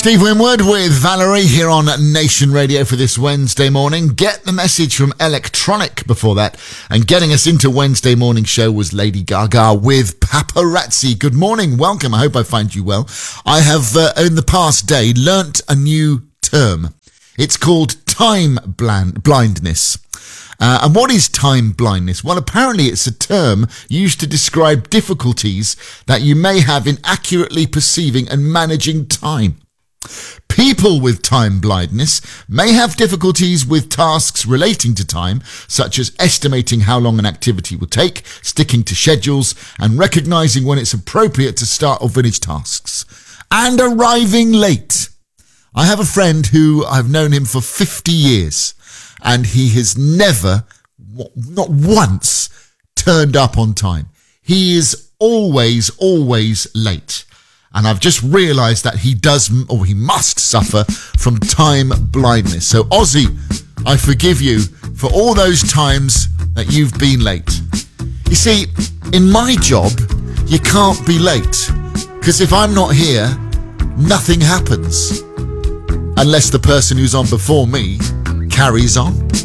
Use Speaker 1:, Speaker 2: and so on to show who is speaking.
Speaker 1: Steve Winwood with Valerie here on Nation Radio for this Wednesday morning. Get the message from Electronic before that. And getting us into Wednesday morning show was Lady Gaga with Paparazzi. Good morning, welcome. I hope I find you well. I have, in the past day, learnt a new term. It's called time blindness. And what is time blindness? Well, apparently it's a term used to describe difficulties that you may have in accurately perceiving and managing time. People with time blindness may have difficulties with tasks relating to time, such as estimating how long an activity will take, sticking to schedules, and recognizing when it's appropriate to start or finish tasks, and arriving late. I have a friend who I've known him for 50 years, and he has never, not once, turned up on time. He is always late. And I've just realised that he must suffer from time blindness. So Ozzy, I forgive you for all those times that you've been late. You see, in my job, you can't be late. Because if I'm not here, nothing happens. Unless the person who's on before me carries on.